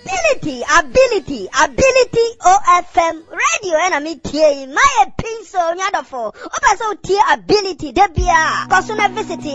ability OFM radio and me tie my pin so nyadofo oba so tie ability de bia cause na visit